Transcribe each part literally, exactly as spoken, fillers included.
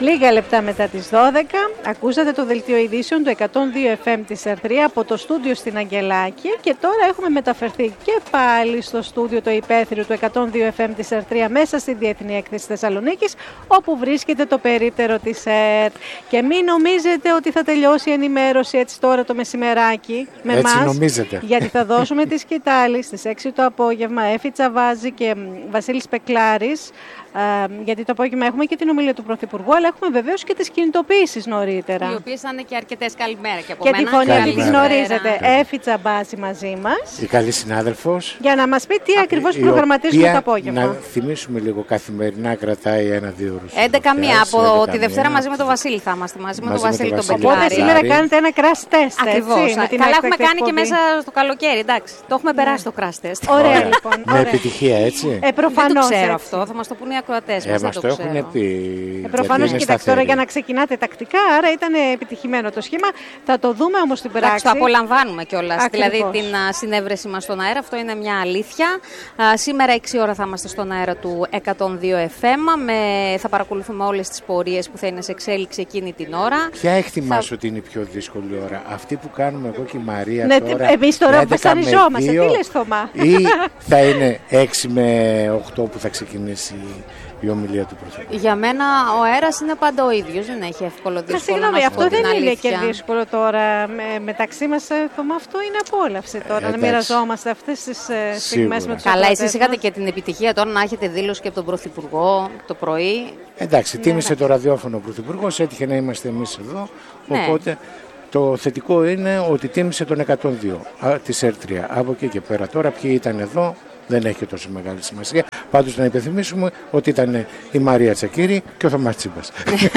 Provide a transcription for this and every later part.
Λίγα λεπτά μετά τις δώδεκα, ακούσατε το δελτίο ειδήσεων του εκατόν δύο εφ εμ της Ερτρία από το στούντιο στην Αγγελάκη και τώρα έχουμε μεταφερθεί και πάλι στο στούντιο το υπαίθριο του εκατόν δύο εφ εμ της Ερτρία μέσα στη Διεθνή Έκθεση Θεσσαλονίκης, όπου βρίσκεται το περίπτερο της ΕΡΤ. Και μην νομίζετε ότι θα τελειώσει η ενημέρωση έτσι τώρα το μεσημεράκι με έτσι μας, νομίζετε. γιατί θα δώσουμε τη σκητάλη στις έξι το απόγευμα, Έφη Τσαβάζη και Βασίλης Πεκλάρης. Uh, γιατί το απόγευμα έχουμε και την ομιλία του Πρωθυπουργού, αλλά έχουμε βεβαίως και τις κινητοποιήσεις νωρίτερα. Οι οποίες θα είναι και αρκετές. Καλημέρα και από και μένα. Και τη φωνή τη γνωρίζετε. Καλημέρα. Έφη Τσαμπάση μαζί μας. Η καλή συνάδελφος. Για να μας πει τι ακριβώς προγραμματίζουμε το απόγευμα. Να θυμίσουμε λίγο, καθημερινά κρατάει ένα-δύο ώρες. έντεκα μία από τη Δευτέρα μαζί με τον Βασίλη θα είμαστε. Μαζί, μαζί με τον Βασίλη τον Πεκλάρη. Οπότε σήμερα κάνετε ένα crash test. Ακριβώς. Καλά, έχουμε κάνει και μέσα στο καλοκαίρι. Εντάξει. Το έχουμε περάσει το crash test. Ωραία λοιπόν. Με επιτυχία, έτσι. Προφανώς. Δεν το ξέρω αυτό. Θα μας το πούνε οι ακροατές μας. Το έχουν πει. Ε, προφανώς, κοιτάξτε τώρα για να ξεκινάτε τακτικά, άρα ήταν επιτυχημένο το σχήμα. Θα το δούμε όμως στην πράξη. Εντάξει, το απολαμβάνουμε κιόλας. Δηλαδή την α, συνέβρεση μας στον αέρα, αυτό είναι μια αλήθεια. Α, σήμερα έξι ώρα θα είμαστε στον αέρα του εκατόν δύο εφ εμ. Με, θα παρακολουθούμε όλες τις πορείες που θα είναι σε εξέλιξη εκείνη την ώρα. Ποια εκτιμάς θα... ότι είναι η πιο δύσκολη ώρα, αυτή που κάνουμε εγώ και η Μαρία ναι, τώρα? Εμείς τώρα βασαριζόμαστε. Τι λες, Θωμά? Ή θα είναι έξι με οκτώ που θα ξεκινήσει η ομιλία του Πρωθυπουργού? Για μένα ο αέρας είναι πάντα ο ίδιος, δεν έχει εύκολο δύσκολο. Συγγνώμη, αυτό δεν είναι αλήθεια. Και δύσκολο τώρα. Με, μεταξύ μας, Θωμά, αυτό είναι απόλαυση τώρα. Ε, να μοιραζόμαστε αυτές τις ε, στιγμές με τους Καλά, εσείς είχατε και την επιτυχία τώρα να έχετε δήλωση και από τον Πρωθυπουργό το πρωί. Εντάξει, τίμησε ναι, το ραδιόφωνο ο Πρωθυπουργός, έτυχε να είμαστε εμείς εδώ. Ναι. Οπότε το θετικό είναι ότι τίμησε τον εκατόν δύο της Ερτρία. Από εκεί και πέρα τώρα, ποιοι ήταν εδώ, δεν έχει τόσο μεγάλη σημασία. Πάντως να υπενθυμίσουμε ότι ήταν η Μαρία Τσακίρη και ο Θωμάς Τσίμπας.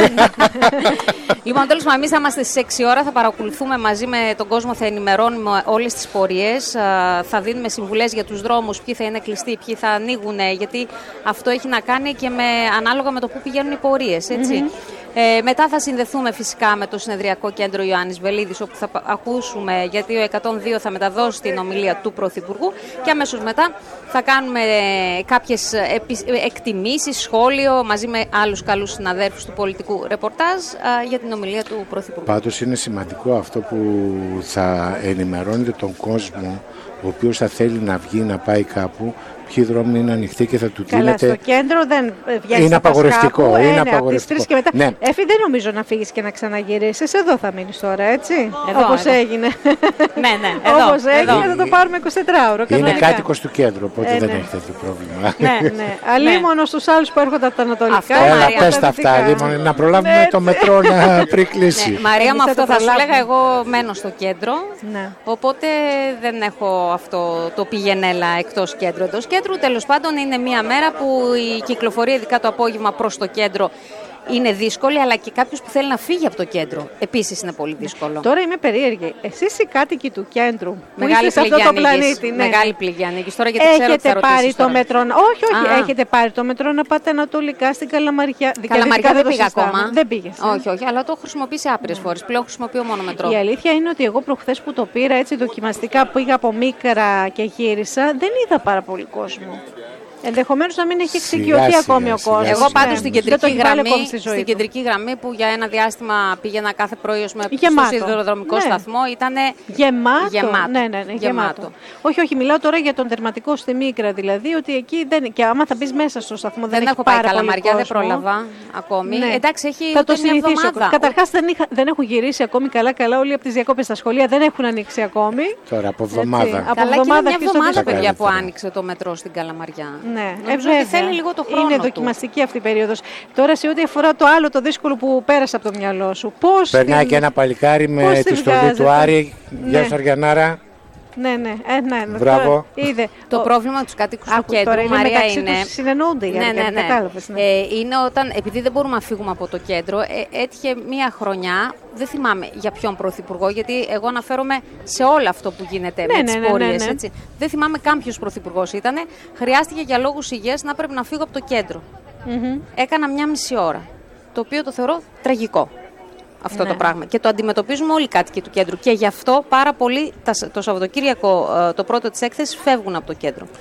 Λοιπόν, τέλος πάντων, εμείς θα είμαστε στις έξι ώρα, θα παρακολουθούμε μαζί με τον κόσμο, θα ενημερώνουμε όλες τις πορείες, θα δίνουμε συμβουλές για τους δρόμους, ποιοι θα είναι κλειστοί, ποιοι θα ανοίγουν, γιατί αυτό έχει να κάνει και με, ανάλογα με το πού πηγαίνουν οι πορείες, έτσι. Mm-hmm. Ε, μετά θα συνδεθούμε φυσικά με το Συνεδριακό Κέντρο Ιωάννης Βελίδης, όπου θα ακούσουμε, γιατί ο εκατόν δύο θα μεταδώσει την ομιλία του Πρωθυπουργού και αμέσως μετά θα κάνουμε κάποιες εκτιμήσεις, σχόλιο μαζί με άλλους καλούς συναδέρφους του πολιτικού ρεπορτάζ για την ομιλία του Πρωθυπουργού. Πάντως είναι σημαντικό αυτό που θα ενημερώνετε τον κόσμο, ο οποίος θα θέλει να βγει, να πάει κάπου, ποιοι δρόμοι είναι ανοιχτοί και θα του Καλά, δίνετε. Στο κέντρο δεν βγαίνει. Είναι απαγορευτικό. Κάπου, είναι ε, ναι, απαγορευτικό. Και μετά. Ναι. Έφη, δεν νομίζω να φύγεις και να ξαναγυρίσεις. Εδώ θα μείνεις τώρα, έτσι. Εδώ, όπως εδώ. έγινε. Ναι, ναι. Εδώ, όπως έγινε, εδώ. θα το πάρουμε εικοσιτετράωρο. Είναι κάτοικος του κέντρου, οπότε ε, δεν ναι. έχει τέτοιο πρόβλημα. Ναι, ναι. Αλλήμωνο στους άλλους που έρχονται από τα ανατολικά. Έλα, πες τα αυτά, Αλλήμωνο, να προλάβουμε το μετρό να πριν κλείσει. Μαρία, με αυτό θα σου έλεγα, εγώ μένω στο κέντρο. Οπότε δεν έχω αυτό το πηγενέλα εκτός κέντρου. Εντός κέντρου, τέλος πάντων, είναι μια μέρα που η κυκλοφορία, ειδικά το απόγευμα προς το κέντρο, είναι δύσκολη, αλλά και κάποιος που θέλει να φύγει από το κέντρο επίσης είναι πολύ δύσκολο. Τώρα είμαι περίεργη. Εσείς οι κάτοικοι του κέντρου, μεγάλη σε αυτό το πλανήτη. Ναι. Μεγάλη πληγή ανήκεις. Τώρα γιατί έχετε ξέρω ότι θα πάρει το μετρό. Όχι, όχι. Α. Έχετε πάρει το μετρό να πάτε ανατολικά στην Καλαμαριά. Καλαμαριά δεν πήγα ακόμα. Δεν πήγες. Όχι, όχι, αλλά το έχω χρησιμοποιήσει άπειρες ναι. φορές. Πλέον χρησιμοποιώ μόνο μετρό. Η αλήθεια είναι ότι εγώ προχθές που το πήρα έτσι δοκιμαστικά, πήγα από Μίκρα και γύρισα, δεν είδα πάρα πολύ κόσμο. Ενδεχομένως να μην έχει εξοικειωθεί ακόμη ο κόσμος. Εγώ πάντως ναι. στην, κεντρική γραμμή, στη στην κεντρική γραμμή που για ένα διάστημα πήγαινα κάθε πρωί με γεμάτο. στο σιδηροδρομικό ναι. σταθμό ήταν γεμάτο. Γεμάτο. Ναι, ναι, ναι, γεμάτο. γεμάτο. Όχι, όχι, μιλάω τώρα για τον τερματικό στη Μίκρα, δηλαδή ότι εκεί δεν. Και άμα θα μπει μέσα στο σταθμό, δεν, δεν έχει έχω πάει πάρα Καλαμαριά, πολύ δεν πρόλαβα ακόμη. Ναι. Εντάξει, έχει θα το συνηθίσω. Καταρχάς δεν, δεν έχουν γυρίσει ακόμη καλά-καλά όλοι από τις διακόπες στα σχολεία, δεν έχουν ανοίξει ακόμη. Τώρα από εβδομάδα. Από εβδομάδα, παιδιά, που άνοιξε το μετρό στην Καλαμαριά. Ναι, θέλει λίγο το χρόνο. Είναι δοκιμαστική αυτή η περίοδος. Τώρα, σε ό,τι αφορά το άλλο, το δύσκολο που πέρασε από το μυαλό σου. Πώς περνάει την... και ένα παλικάρι με τη στολή του Άρη. Γεια ναι. σου, Αργιανάρα. Ναι, ναι, ε, ναι. Μπράβο. Είδε. Το, το πρόβλημα με τους κατοίκους του κέντρου, είναι Μαρία, μεταξύ είναι. Τους συνεννοούνται, ναι, ναι, ναι. Κατάλαβες, ναι. Ε, είναι όταν, επειδή δεν μπορούμε να φύγουμε από το κέντρο, ε, έτυχε μία χρονιά, δεν θυμάμαι για ποιον πρωθυπουργό, γιατί εγώ αναφέρομαι σε όλο αυτό που γίνεται ναι, με ναι, τις ναι, πορείες. ναι, ναι. Έτσι. Δεν θυμάμαι καν ποιος πρωθυπουργός ήταν. Χρειάστηκε για λόγους υγείας να πρέπει να φύγω από το κέντρο. Mm-hmm. Έκανα μια μισή ώρα. Το οποίο το θεωρώ τραγικό. Αυτό ναι. το πράγμα. Και το αντιμετωπίζουμε όλοι οι κάτοικοι του κέντρου. Και γι' αυτό πάρα πολλοί το Σαββατοκύριακο, το πρώτο της έκθεσης, φεύγουν από το κέντρο.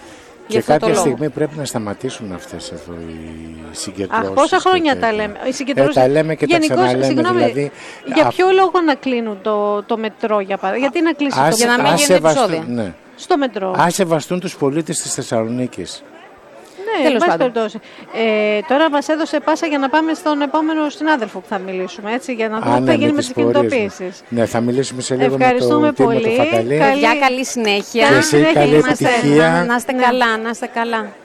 Και κάποια στιγμή πρέπει να σταματήσουν αυτές εδώ οι συγκεντρώσεις. Αχ, πόσα χρόνια τα λέμε. Οι συγκεντρώσεις... Ε, τα λέμε και γενικώς, τα ξαναλέμε. Συγγνώμη, δηλαδή, για ποιο α... λόγο να κλείνουν το, το μετρό, για παράδειγμα. Γιατί να κλείσει το μετρό, για να μην γίνει επεισόδια. Ναι. Στο μετρό. Ας σεβαστούν τους πολίτες της Θεσσαλονίκης. Ναι, τέλος πάντων. Ε, τώρα μας έδωσε πάσα για να πάμε στον επόμενο συνάδελφο που θα μιλήσουμε, έτσι, για να δούμε τι θα γίνει με τις κινητοποίησεις. Ναι, θα μιλήσουμε σε λίγο Ευχαριστούμε με το πολύ. Φακαλή. Καλή... Για καλή συνέχεια. Και εσύ, καλή επιτυχία. Να είστε καλά, να είστε καλά.